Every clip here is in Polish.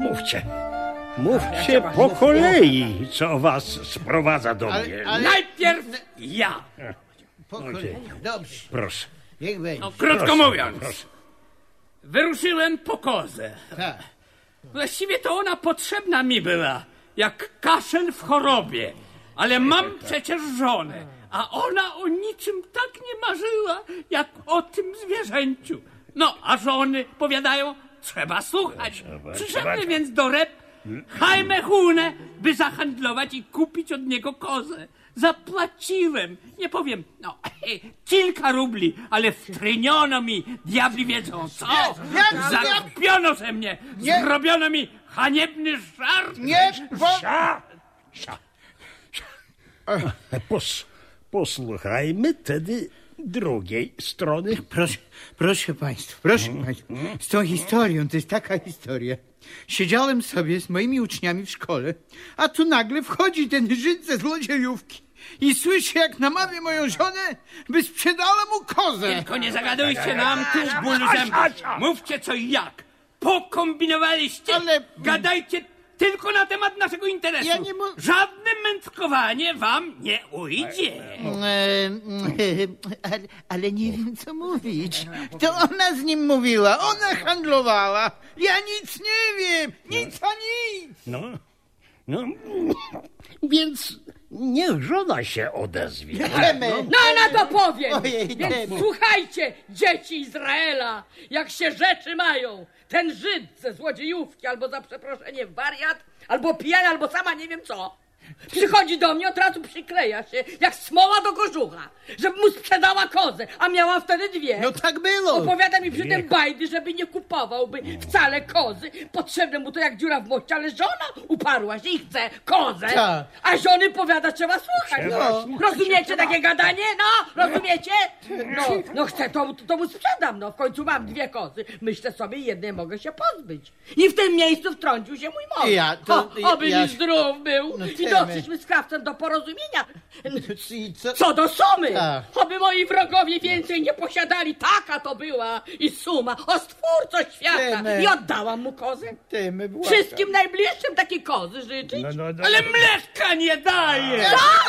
Mówcie po kolei, co was sprowadza do mnie. Najpierw ja. Po kolei. Dobrze. Proszę. Niech będzie. No, krótko Proszę, mówiąc, proszę. wyruszyłem po kozę. Tak. Właściwie to ona potrzebna mi była, jak kaszel w chorobie. Ale mam przecież żonę, a ona o niczym tak nie marzyła, jak o tym zwierzęciu. No, a żony powiadają, trzeba słuchać. Przyszedłem więc do Rep Jaime Hunę, by zahandlować i kupić od niego kozę. Zapłaciłem, nie powiem, no, kilka rubli, ale wtryniono mi, diabli wiedzą co. Zakpiono ze mnie, zrobiono mi haniebny żart. Posłuchajmy tedy drugiej strony. Proszę państwa, z tą historią, to jest taka historia. Siedziałem sobie z moimi uczniami w szkole, a tu nagle wchodzi ten Żyd ze złodziejówki i słyszę, jak namawia moją żonę, by sprzedała mu kozę. Tylko nie zagadujcie nam tu ból zębów. Mówcie co i jak. Pokombinowaliście, Ale- gadajcie tylko na temat naszego interesu. Ja nie Żadne mędrkowanie wam nie ujdzie. Ale nie wiem, co mówić. To ona z nim mówiła, ona handlowała. Ja nic nie wiem, nic a nic. No, więc niech żona się odezwie. No na to powiem! Ojej, Więc Temu. słuchajcie, dzieci Izraela, jak się rzeczy mają. Ten Żyd ze złodziejówki, albo za przeproszenie wariat, albo pijany, albo sama nie wiem co. Przychodzi do mnie, od razu przykleja się, jak smoła do kożucha, żeby mu sprzedała kozę, a miała wtedy dwie. No tak było. Opowiada mi przy tym bajdy, żeby nie kupowałby wcale kozy. Potrzebne mu to jak dziura w moście, ale żona uparła się i chce kozę. Tak. A żony powiada, trzeba słuchać. No. Rozumiecie takie gadanie? No, rozumiecie? No chcę, to mu sprzedam, no. W końcu mam dwie kozy. Myślę sobie, jednej mogę się pozbyć. I w tym miejscu wtrącił się mój mąż. Oby mi zdrów był. No, I doszliśmy z krawcem do porozumienia. I co? Co do sumy! Tak. Oby moi wrogowie więcej nie posiadali. Taka to była i suma. O stwórco świata! Tymek. I oddałam mu kozę. Ty, Wszystkim najbliższym takiej kozy życzyć. Ale mleka nie daje.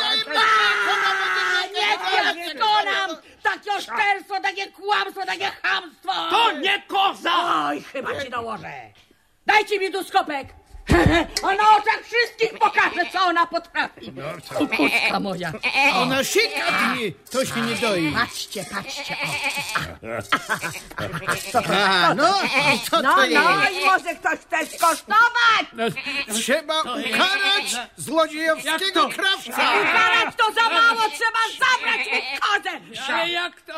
Nie fiasko nam! Takie oszczerstwo, takie kłamstwo, takie chamstwo! To nie koza. Oj, chyba ci dołożę. Dajcie mi tu skopek. A na oczach wszystkich pokażę, co ona potrafi. Kukuczka moja. Ona sika dni, to się nie doi. Patrzcie. No, co to jest? i może ktoś chce skosztować. Trzeba ukarać złodziejowskiego krawca. Ukarać to za mało, trzeba zabrać mu kozę. Ale jak to?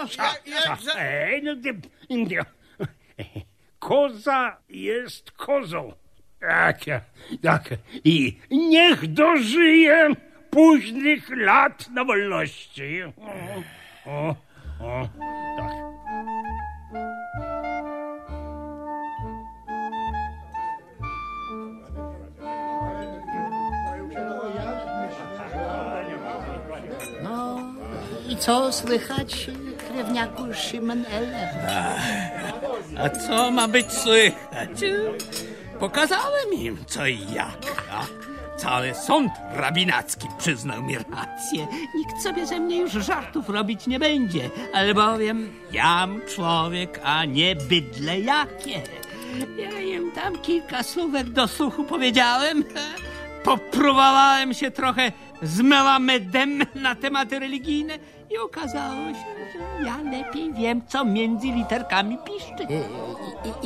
Koza jest kozą. Tak. I niech dożyje późnych lat na wolności. Tak. No i co słychać, krewniaku Szymon Eller? A co ma być słychać? Pokazałem im co i jak. Cały sąd rabinacki przyznał mi rację. Nikt sobie ze mnie już żartów robić nie będzie, albowiem jam człowiek, a nie bydle jakie. Ja im tam kilka słówek do słuchu powiedziałem. Popróbowałem się trochę z Melamedem na tematy religijne i okazało się, że ja lepiej wiem, co między literkami piszczy.